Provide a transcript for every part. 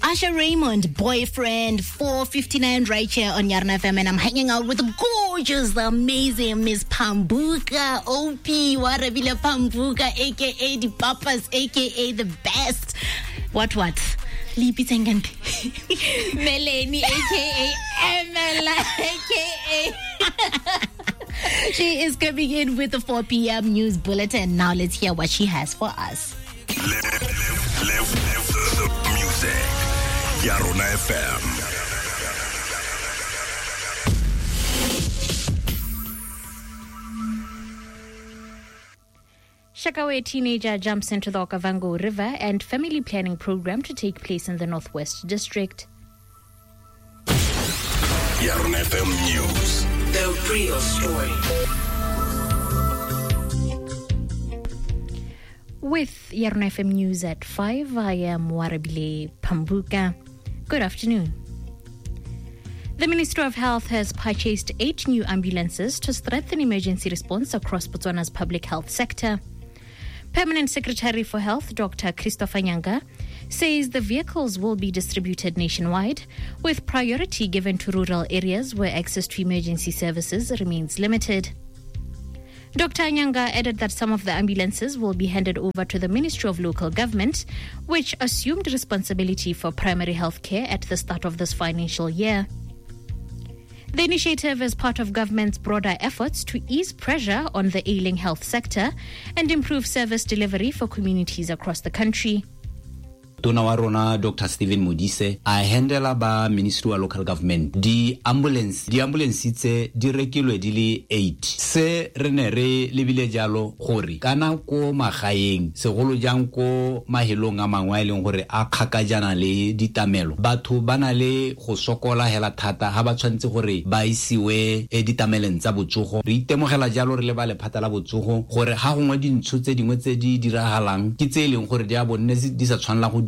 Asha Raymond, boyfriend, 4:59 right here on Yarna FM, and I'm hanging out with the gorgeous, the amazing Miss Pambuka, OP, Warabila Pambuka, aka the Papas, aka the best. What? Lipi Tengante. Melanie, aka Emela, aka. She is coming in with the 4 p.m. news bulletin. Now let's hear what she has for us. Live the music. Yarona FM. Shakawe teenager jumps into the Okavango River and family planning program to take place in the Northwest District. Yarona FM News. The real story. With Yarona FM News at 5, I am Warabile Pambuka. Good afternoon. The Ministry of Health has purchased 8 new ambulances to strengthen emergency response across Botswana's public health sector. Permanent Secretary for Health, Dr. Christopher Nyanga, says the vehicles will be distributed nationwide, with priority given to rural areas where access to emergency services remains limited. Dr. Nyanga added that some of the ambulances will be handed over to the Ministry of Local Government, which assumed responsibility for primary health care at the start of this financial year. The initiative is part of government's broader efforts to ease pressure on the ailing health sector and improve service delivery for communities across the country. Tona wa rona Dr. Stephen Modise a handela ba Ministry wa Local Government di ambulance tse di rekilwe di le 8 se re ne re lebile jalo gore kana ko magaeng segolo jang ko mahelong a mangwe a leng gore a khakajana le ditamelo batho bana le go sokola hela thata ha ba tshwantse gore ba isiwe ditameleng tsa botsogo re itemogela jalo re le ba le phatala botsogo gore ha gongwe dintso tse dingwe tse di diragalang ke tse leng gore di a bonne di sa tshwanela go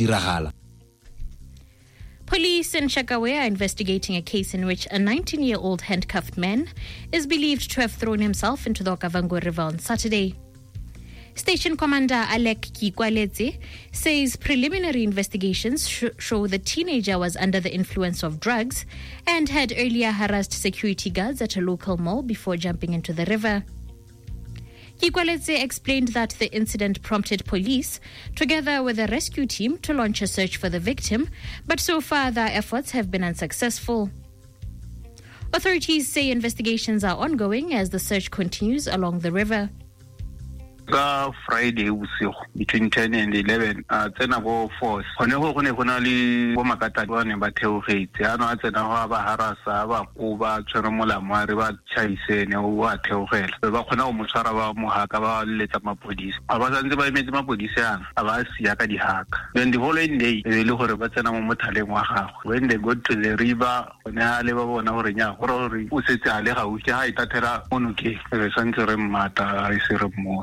Police in Shakawe are investigating a case in which a 19-year-old handcuffed man is believed to have thrown himself into the Okavango River on Saturday. Station Commander Alec Kikwaletse says preliminary investigations show the teenager was under the influence of drugs and had earlier harassed security guards at a local mall before jumping into the river. Kikwaletse explained that the incident prompted police, together with a rescue team, to launch a search for the victim, but so far their efforts have been unsuccessful. Authorities say investigations are ongoing as the search continues along the river. Friday between 10 and 11 tsena go force gone go ne gona le bo makata ba ne ba theogetse ana a tsena go ba harasa ba go ba tshwere molamare ba chaisene o a theogela ba khona go motshwara ba mohaka ba letsa mapodisi a ba santse ba emetse mapodisi ana a ba sia ka dihaka then the following day le gore ba tsena mo mothaleng wa gagwe when they got to the river bona le ba bona gore nya gore o setse a le ga o ke ha itathela monoke re santse re mmata re se re mo.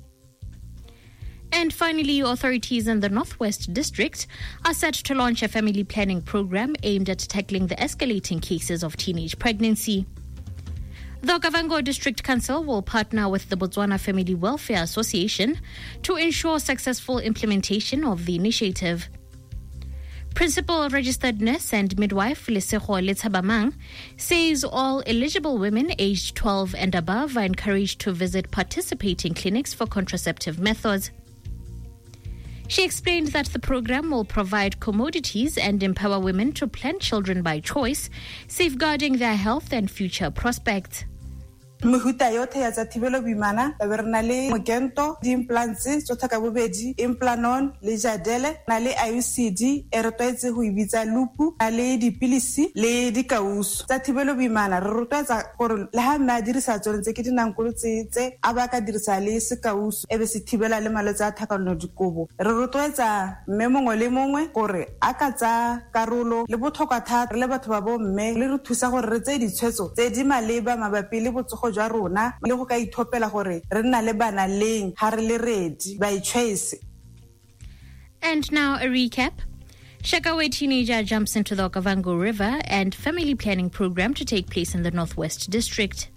And finally, authorities in the Northwest District are set to launch a family planning program aimed at tackling the escalating cases of teenage pregnancy. The Okavango District Council will partner with the Botswana Family Welfare Association to ensure successful implementation of the initiative. Principal Registered Nurse and Midwife Lesego Letshabamang says all eligible women aged 12 and above are encouraged to visit participating clinics for contraceptive methods. She explained that the program will provide commodities and empower women to plan children by choice, safeguarding their health and future prospects. Mehuta yote ya tsa thibelo boimana ba re na le Mogento di implants tso thaka bobedi Implanon le Jadele na le IUCD e re tlwaetse go ibitsa lupu na le dipilisi le dikauso tsa thibelo boimana re rotloetsa gore le ha mma dirisa tsone tse ke dinankolo tse a ba ka dirisa le sekauso e be se thibela le malwetse a thakalo dikobo re rotloetsa mme mongwe le mongwe gore a ka tsa karolo le botlhokwa thata le batho ba bo mme le re thusa gore re tse ditshwetso tse di maleba mabapi le botsogo jwa rona le go ka ithopela gore re nna le bana leng ha re le ready by choice. And now a recap. Shakawe teenager jumps into the Okavango River and family planning program to take place in the Northwest District.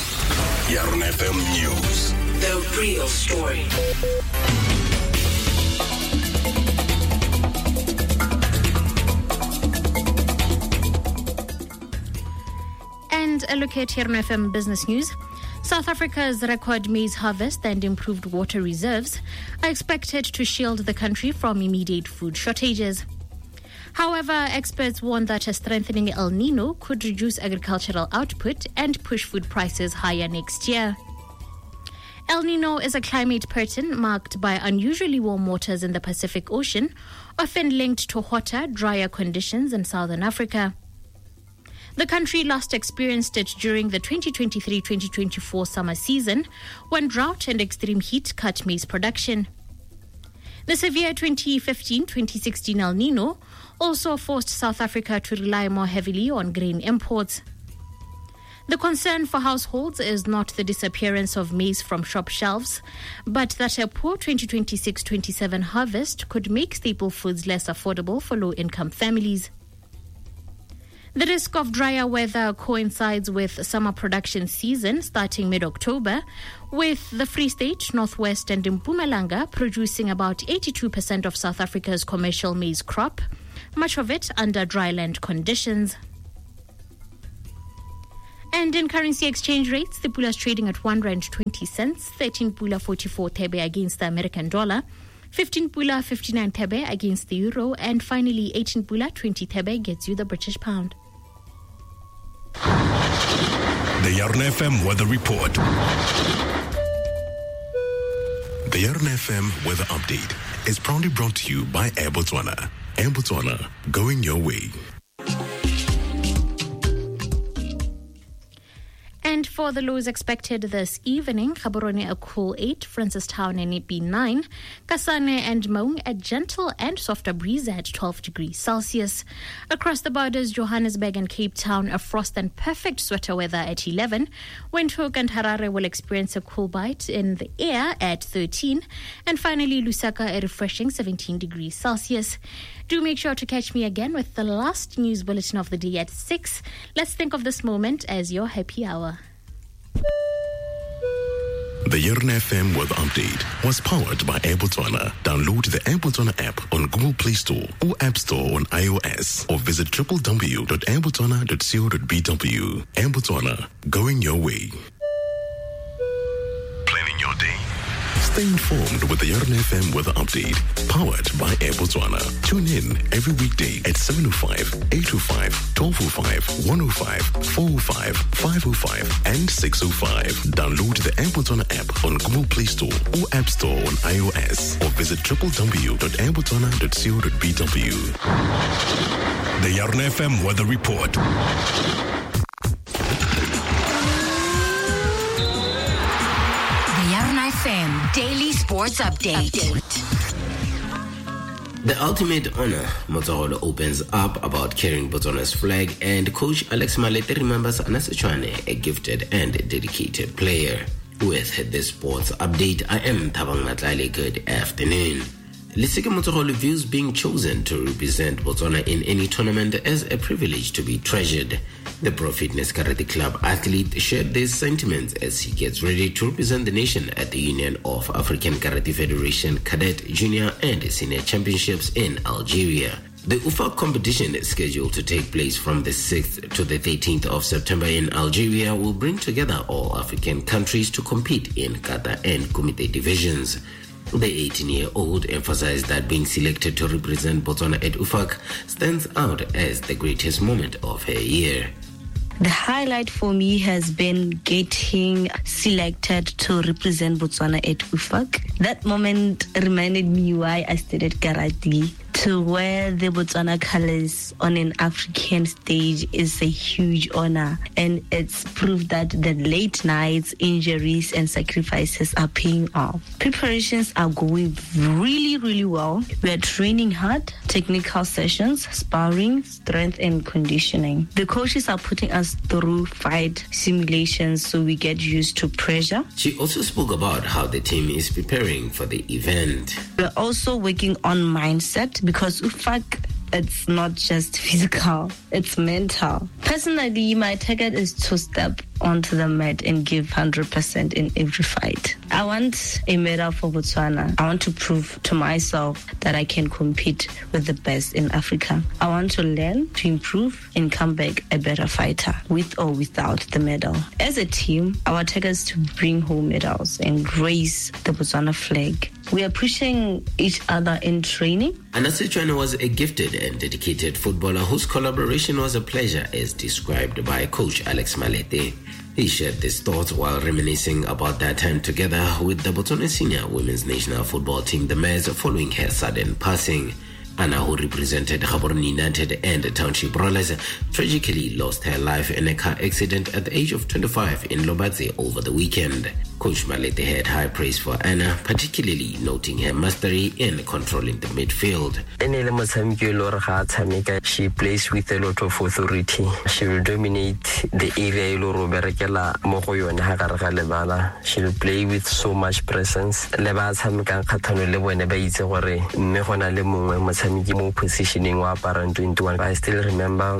Yarona FM News. The real story. a look at here on FM Business News. South Africa's record maize harvest and improved water reserves are expected to shield the country from immediate food shortages. However, experts warn that a strengthening El Nino could reduce agricultural output and push food prices higher next year. El Nino is a climate pattern marked by unusually warm waters in the Pacific Ocean, often linked to hotter, drier conditions in southern Africa. The country last experienced it during the 2023-2024 summer season, when drought and extreme heat cut maize production. The severe 2015-2016 El Nino also forced South Africa to rely more heavily on grain imports. The concern for households is not the disappearance of maize from shop shelves, but that a poor 2026-27 harvest could make staple foods less affordable for low-income families. The risk of drier weather coincides with summer production season starting mid-October, with the Free State, Northwest and Mpumalanga producing about 82% of South Africa's commercial maize crop, much of it under dryland conditions. And in currency exchange rates, the pula is trading at R1.20, 13 pula 44 thebe against the American dollar, 15 pula 59 thebe against the euro, and finally 18 pula 20 thebe gets you the British pound. The Yarna FM Weather Report. The Yarna FM Weather Update is proudly brought to you by Air Botswana. Air Botswana, going your way. And for the lows expected this evening, Gaborone a cool 8, Francistown and Ipi 9, Kasane and Maung a gentle and softer breeze at 12 degrees Celsius. Across the borders, Johannesburg and Cape Town, a frost and perfect sweater weather at 11. Windhoek and Harare will experience a cool bite in the air at 13. And finally, Lusaka a refreshing 17 degrees Celsius. Do make sure to catch me again with the last news bulletin of the day at 6. Let's think of this moment as your happy hour. The Yarna FM Weather Update was powered by Air Botswana. Download the Air Botswana app on Google Play Store or App Store on iOS, or visit www.airbotswana.co.bw. Air Botswana, going your way. Planning your day. Stay informed with the Yarna FM Weather Update, powered by Air Botswana. Tune in every weekday at 7:05, 8:05, 12:05, 1:05, 4:05, 5:05, and 6:05. Download the Air Botswana app on Google Play Store or App Store on iOS, or visit www.airbotswana.co.bw. The Yarna FM Weather Report. FM Daily Sports Update. The ultimate honor, Motorola opens up about carrying Botswana's flag, and coach Alex Malete remembers Ana Sechwane, a gifted and dedicated player. With this sports update, I am Thabang Matlale. Good afternoon. Leseke Motorola views being chosen to represent Botswana in any tournament as a privilege to be treasured. The Pro Fitness Karate Club athlete shared these sentiments as he gets ready to represent the nation at the Union of African Karate Federation Cadet, Junior and Senior Championships in Algeria. The UFAC competition, scheduled to take place from the 6th to the 13th of September in Algeria, will bring together all African countries to compete in kata and kumite divisions. The 18-year-old emphasized that being selected to represent Botswana at UFAC stands out as the greatest moment of her year. The highlight for me has been getting selected to represent Botswana at UFAC. That moment reminded me why I studied karate. To wear the Botswana colors on an African stage is a huge honor, and it's proof that the late nights, injuries, and sacrifices are paying off. Preparations are going really, really well. We are training hard, technical sessions, sparring, strength, and conditioning. The coaches are putting us through fight simulations so we get used to pressure. She also spoke about how the team is preparing for the event. We're also working on mindset, because UFAC, it's not just physical, it's mental. Personally, my target is to step onto the mat and give 100% in every fight. I want a medal for Botswana. I want to prove to myself that I can compete with the best in Africa. I want to learn, to improve, and come back a better fighter, with or without the medal. As a team, our target is to bring home medals and raise the Botswana flag. We are pushing each other in training. Anna Sechwane was a gifted and dedicated footballer whose collaboration was a pleasure, as described by Coach Alex Malete. He shared his thoughts while reminiscing about their time together with the Botswana Senior Women's National Football Team, the Maize, following her sudden passing. Anna, who represented Gaborone United and Township Rollers, tragically lost her life in a car accident at the age of 25 in Lobadze over the weekend. Coach Malete had high praise for Anna, particularly noting her mastery in controlling the midfield. She plays with a lot of authority. She will dominate the area. She will play with so much presence. Positioning I still remember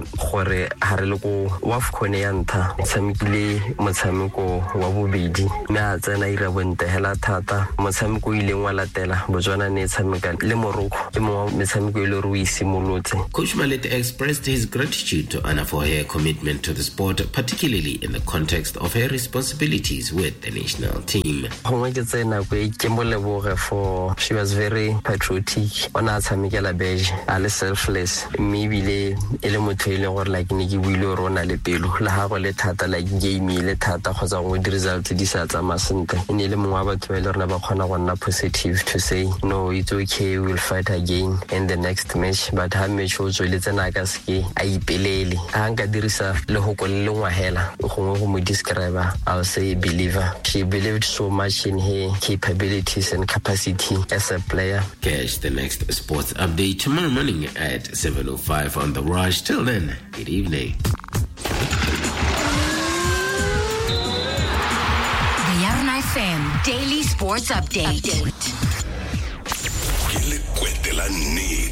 tsena ira bonte hela thata motshameko ile ngwa latela Botswana ne tshameka le Morocco ke mo metshameko ile re isimolotse. Coach Malete expressed his gratitude to Anna for her commitment to the sport, particularly in the context of her responsibilities with the national team. She was very patriotic. Ona tshamekela beige, ale selfless. Maybe le ele motho ile gore like ne ke buile rona le pelo la ha go le thata like game ile thata kgotsa go di result di sa tsama sentle. Ene le mongwe wa batho ba ile rona ba khona go nna positive to say no, it's okay, we'll fight again in the next match. But ha match o tswele tsena ka ske a ipelele ha nka dirisa le go go le ngwa hela go mo describe, I'll say believer. She believed so much in her capabilities and capacity as a player. Catch the next sports update tomorrow morning at 7:05 on The Rush. Till then, good evening. The Yarna FM Daily Sports Update.